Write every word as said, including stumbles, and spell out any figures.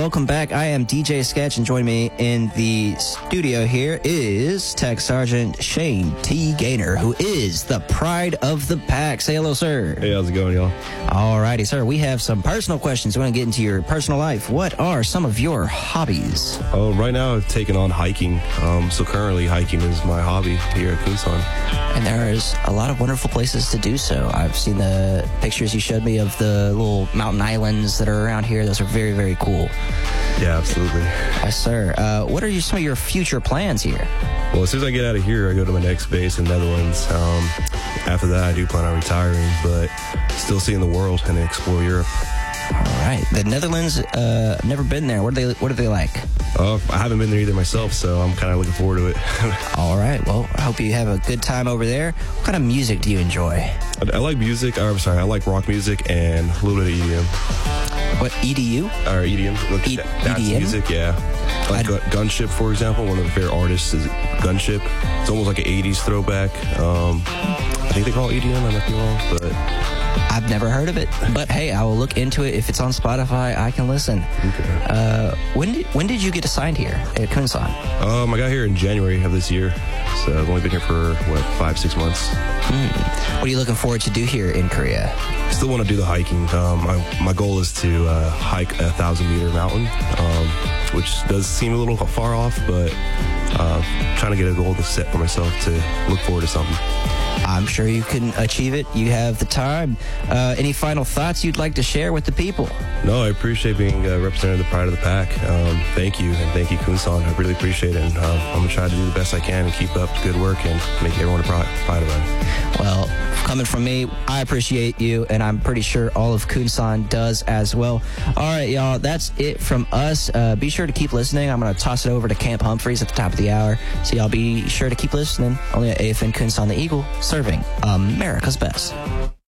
welcome back. I am D J Sketch, and joining me in the studio here is Tech Sergeant Shane T. Gaynor, who is the pride of the pack. Say hello, sir. Hey, how's it going, y'all? All righty, sir. We have some personal questions. We want to get into your personal life. What are some of your hobbies? Oh, right now I've taken on hiking. Um, so currently hiking is my hobby here at Kunsan. And there is a lot of wonderful places to do so. I've seen the pictures you showed me of the little mountain islands that are around here. Those are very, very cool. Yeah, absolutely. Yes, sir. Uh, what are your, some of your future plans here? Well, as soon as I get out of here, I go to my next base in Netherlands. Um, after that, I do plan on retiring, but still seeing the world and explore Europe. All right. The Netherlands, uh, I've never been there. What are they, what are they like? Uh, I haven't been there either myself, so I'm kind of looking forward to it. All right. Well, I hope you have a good time over there. What kind of music do you enjoy? I, I like music. Or, I'm sorry, I like rock music and a little bit of E D M. What, E D U? Or E D M. Like, E- that's E D M? music, yeah. Like Gun- Gunship, for example. One of the favorite artists is Gunship. It's almost like an eighties throwback. Um, I think they call it E D M. I might be wrong, but I've never heard of it, but hey, I will look into it. If it's on Spotify, I can listen. Okay. Uh, when did when did you get assigned here at Kunsan? Um, I got here in January of this year, so I've only been here for what five, six months. Mm. What are you looking forward to do here in Korea? Still want to do the hiking. Um, my, my goal is to uh, hike a thousand meter mountain, um, which does seem a little far off, but uh, trying to get a goal to set for myself to look forward to something. I'm sure you can achieve it. You have the time. Uh, any final thoughts you'd like to share with the people? No, I appreciate being uh, represented the pride of the pack. Um, thank you, and thank you, Kunsan. I really appreciate it, and uh, I'm going to try to do the best I can and keep up the good work and make everyone a pride, pride about it. Well, coming from me, I appreciate you, and I'm pretty sure all of Kunsan does as well. All right, y'all, that's it from us. Uh, be sure to keep listening. I'm going to toss it over to Camp Humphreys at the top of the hour, so y'all be sure to keep listening. Only at A F N Kunsan the Eagle, serving America's best.